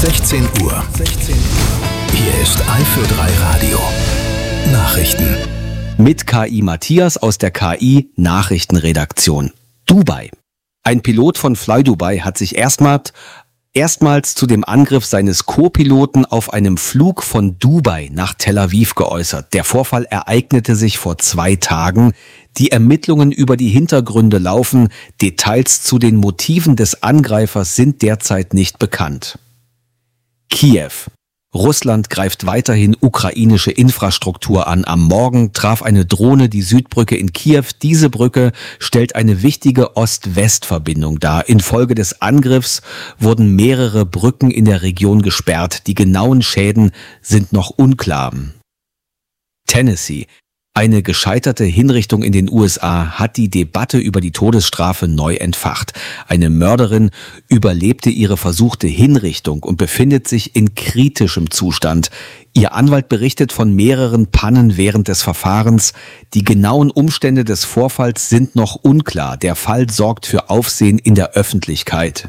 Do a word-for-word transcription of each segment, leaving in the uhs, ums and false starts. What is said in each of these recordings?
sechzehn Uhr. Hier ist Eifel drei Radio. Nachrichten. Mit K I Matthias aus der K I Nachrichtenredaktion. Dubai. Ein Pilot von Fly Dubai hat sich erstmals, erstmals zu dem Angriff seines Co-Piloten auf einem Flug von Dubai nach Tel Aviv geäußert. Der Vorfall ereignete sich vor zwei Tagen. Die Ermittlungen über die Hintergründe laufen. Details zu den Motiven des Angreifers sind derzeit nicht bekannt. Kiew. Russland greift weiterhin ukrainische Infrastruktur an. Am Morgen traf eine Drohne die Südbrücke in Kiew. Diese Brücke stellt eine wichtige Ost-West-Verbindung dar. Infolge des Angriffs wurden mehrere Brücken in der Region gesperrt. Die genauen Schäden sind noch unklar. Tennessee. Eine gescheiterte Hinrichtung in den U S A hat die Debatte über die Todesstrafe neu entfacht. Eine Mörderin überlebte ihre versuchte Hinrichtung und befindet sich in kritischem Zustand. Ihr Anwalt berichtet von mehreren Pannen während des Verfahrens. Die genauen Umstände des Vorfalls sind noch unklar. Der Fall sorgt für Aufsehen in der Öffentlichkeit.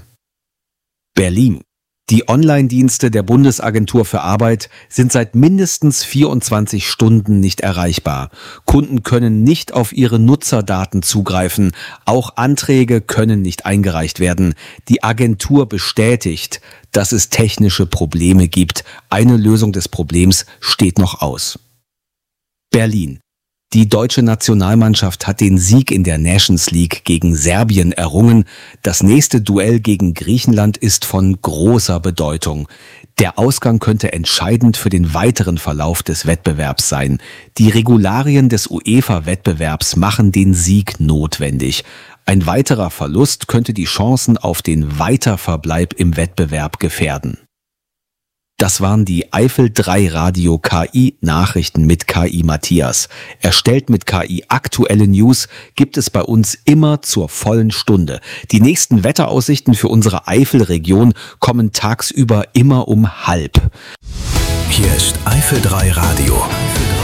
Berlin. Die Online-Dienste der Bundesagentur für Arbeit sind seit mindestens vierundzwanzig Stunden nicht erreichbar. Kunden können nicht auf ihre Nutzerdaten zugreifen. Auch Anträge können nicht eingereicht werden. Die Agentur bestätigt, dass es technische Probleme gibt. Eine Lösung des Problems steht noch aus. Berlin. Die deutsche Nationalmannschaft hat den Sieg in der Nations League gegen Serbien errungen. Das nächste Duell gegen Griechenland ist von großer Bedeutung. Der Ausgang könnte entscheidend für den weiteren Verlauf des Wettbewerbs sein. Die Regularien des UEFA-Wettbewerbs machen den Sieg notwendig. Ein weiterer Verlust könnte die Chancen auf den Weiterverbleib im Wettbewerb gefährden. Das waren die Eifel drei Radio K I Nachrichten mit K I Matthias. Erstellt mit K I aktuelle News gibt es bei uns immer zur vollen Stunde. Die nächsten Wetteraussichten für unsere Eifelregion kommen tagsüber immer um halb. Hier ist Eifel drei Radio.